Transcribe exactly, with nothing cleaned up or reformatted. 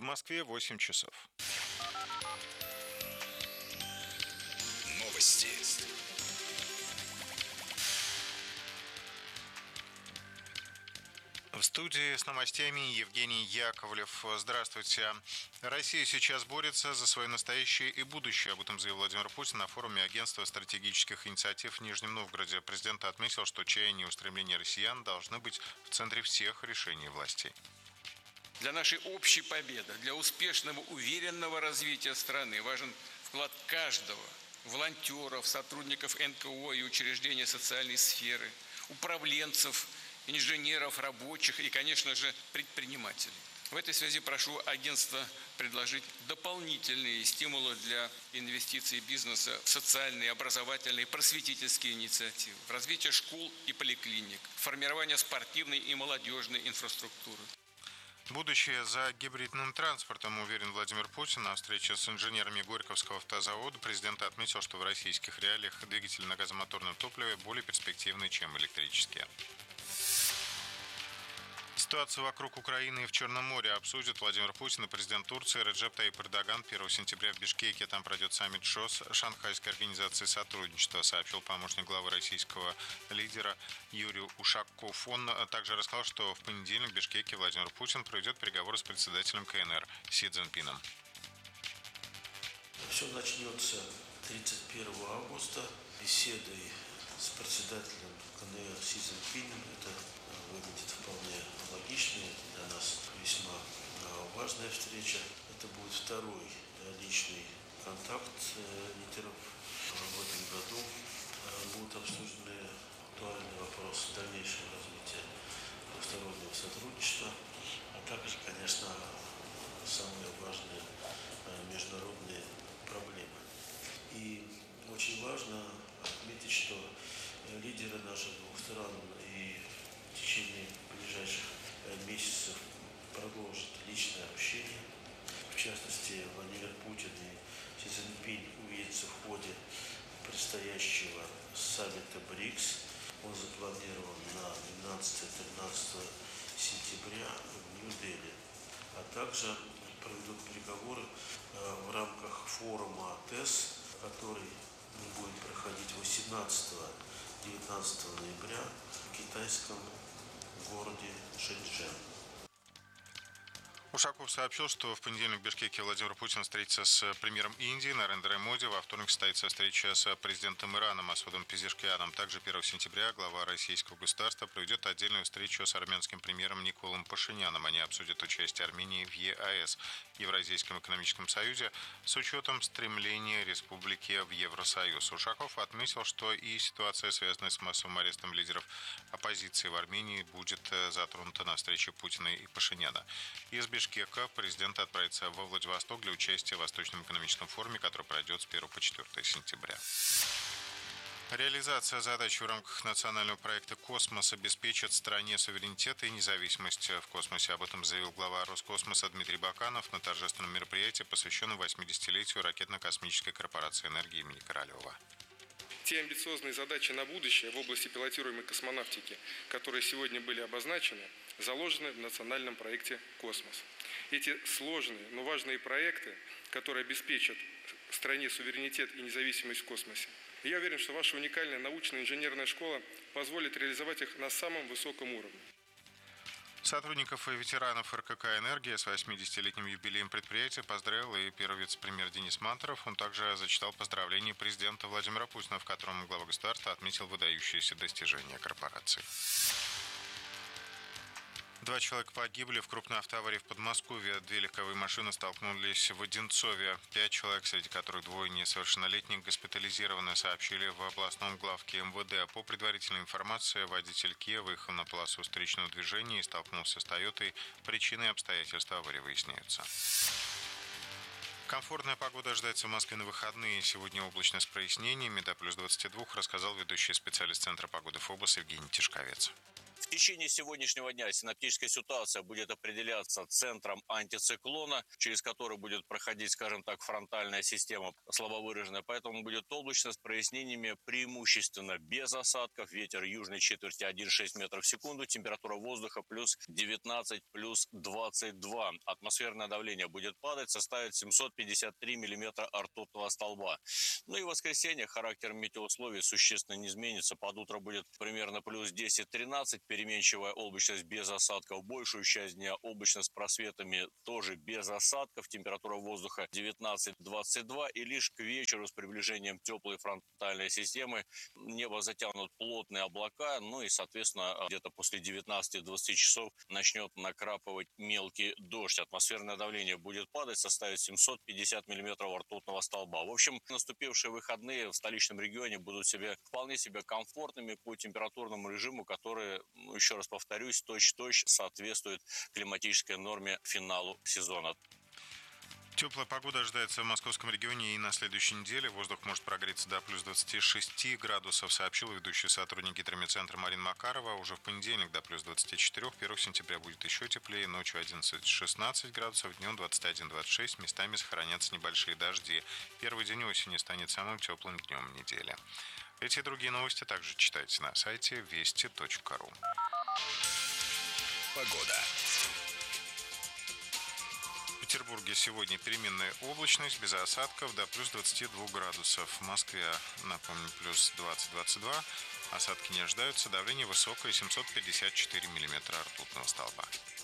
Москве восемь часов. Новости. В студии с новостями Евгений Яковлев. Здравствуйте. Россия сейчас борется за свое настоящее и будущее. Об этом заявил Владимир Путин на форуме Агентства стратегических инициатив в Нижнем Новгороде. Президент отметил, что чаяния и устремления россиян должны быть в центре всех решений властей. Для нашей общей победы, для успешного, уверенного развития страны важен вклад каждого – волонтеров, сотрудников эн ка о и учреждений социальной сферы, управленцев, инженеров, рабочих и, конечно же, предпринимателей. В этой связи прошу агентство предложить дополнительные стимулы для инвестиций бизнеса в социальные, образовательные, просветительские инициативы, в развитие школ и поликлиник, в формирование спортивной и молодежной инфраструктуры. Будущее за гибридным транспортом, уверен Владимир Путин. На встрече с инженерами Горьковского автозавода президент отметил, что в российских реалиях двигатели на газомоторном топливе более перспективны, чем электрические. Ситуацию вокруг Украины и в Черном море обсудят Владимир Путин и президент Турции Реджеп Таyyip Эрдоган первого сентября в Бишкеке. Там пройдет саммит ШОС Шанхайской организации сотрудничества, сообщил помощник главы российского лидера Юрий Ушаков. Он также рассказал, что в понедельник в Бишкеке Владимир Путин проведет переговоры с председателем ка эн эр Си Цзиньпином. Все начнется тридцать первого августа беседой с председателем ка эн эр Си Цзиньпином. Это выглядит вполне логично, для нас весьма важная встреча. Это будет второй личный контакт лидеров. В этом году будут обсуждены актуальные вопросы дальнейшего развития двустороннего сотрудничества, а также, конечно, самые важные международные проблемы. И очень важно отметить, что лидеры наших двух стран и в течение ближайших месяцев продолжат личное общение. В частности, Владимир Путин и Си Цзиньпин увидятся в ходе предстоящего саммита БРИКС. Он запланирован на двенадцатое-тринадцатое сентября в Нью-Дели. А также проведут переговоры в рамках форума ТЭС, который будет проходить восемнадцатого-девятнадцатого ноября в китайском городе Шэньчжэнь. Ушаков сообщил, что в понедельник в Бишкеке Владимир Путин встретится с премьером Индии Нарендрой Моди. Во вторник состоится встреча с президентом Ирана Масудом Пезешкианом. Также первого сентября глава российского государства проведет отдельную встречу с армянским премьером Николом Пашиняном. Они обсудят участие Армении в е а эс, Евразийском экономическом союзе, с учетом стремления республики в Евросоюз. Ушаков отметил, что и ситуация, связанная с массовым арестом лидеров оппозиции в Армении, будет затронута на встрече Путина и Пашиняна. Из Бишкека президент отправится во Владивосток для участия в Восточном экономическом форуме, который пройдет с первого по четвёртое сентября. Реализация задач в рамках национального проекта «Космос» обеспечит стране суверенитет и независимость в космосе. Об этом заявил глава Роскосмоса Дмитрий Баканов на торжественном мероприятии, посвященном восьмидесятилетию ракетно-космической корпорации энергии имени Королева. Те амбициозные задачи на будущее в области пилотируемой космонавтики, которые сегодня были обозначены, заложены в национальном проекте «Космос». Эти сложные, но важные проекты, которые обеспечат стране суверенитет и независимость в космосе. И я уверен, что ваша уникальная научная инженерная школа позволит реализовать их на самом высоком уровне. Сотрудников и ветеранов эр ка ка «Энергия» с восьмидесятилетним юбилеем предприятия поздравил и первый вице-премьер Денис Мантуров. Он также зачитал поздравления президента Владимира Путина, в котором глава государства отметил выдающиеся достижения корпорации. Два человека погибли в крупной автоаварии в Подмосковье. Две легковые машины столкнулись в Одинцове. Пять человек, среди которых двое несовершеннолетних, госпитализированы, сообщили в областном главке эм вэ дэ. По предварительной информации, водитель Kia выехал на полосу встречного движения и столкнулся с Тойотой. Причины и обстоятельства аварии выясняются. Комфортная погода ожидается в Москве на выходные. Сегодня облачно с прояснениями до плюс двадцати двух, рассказал ведущий специалист Центра погоды ФОБОС Евгений Тишковец. В течение сегодняшнего дня синоптическая ситуация будет определяться центром антициклона, через который будет проходить, скажем так, фронтальная система слабо выраженная. Поэтому будет облачно с прояснениями, преимущественно без осадков. Ветер южной четверти один и шесть метров в секунду. Температура воздуха плюс девятнадцать, плюс двадцать два. Атмосферное давление будет падать, составит семьсот пятьдесят три миллиметра ртутного столба. Ну и в воскресенье характер метеоусловий существенно не изменится. Под утро будет примерно плюс десять-тринадцать. Переменчивая облачность без осадков. Большую часть дня облачность с просветами тоже без осадков. Температура воздуха девятнадцать-двадцать два. И лишь к вечеру с приближением теплой фронтальной системы небо затянут плотные облака. Ну и, соответственно, где-то после девятнадцати-двадцати часов начнет накрапывать мелкий дождь. Атмосферное давление будет падать, составит семьсот пятьдесят миллиметров ртутного столба. В общем, наступившие выходные в столичном регионе будут себе вполне себе комфортными по температурному режиму, который, ну, еще раз повторюсь, точь-в-точь соответствует климатической норме финалу сезона. Теплая погода ожидается в московском регионе и на следующей неделе. Воздух может прогреться до плюс двадцати шести градусов, сообщил ведущий сотрудник гидрометцентра Марина Макарова. Уже в понедельник до плюс двадцати четырёх. первого сентября будет еще теплее. Ночью одиннадцать-шестнадцать градусов, днем двадцать один - двадцать шесть. Местами сохранятся небольшие дожди. Первый день осени станет самым теплым днем недели. Эти и другие новости также читайте на сайте вести точка ру. Погода. В Петербурге сегодня переменная облачность, без осадков, до плюс двадцати двух градусов. В Москве, напомню, плюс двадцать - двадцать два. Осадки не ожидаются. Давление высокое, семьсот пятьдесят четыре миллиметра ртутного столба.